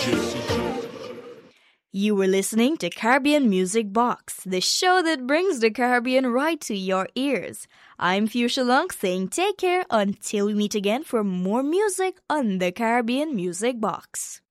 You were listening to Caribbean Music Box, the show that brings the Caribbean right to your ears. I'm Fuchsia Lunk saying take care until we meet again for more music on the Caribbean Music Box.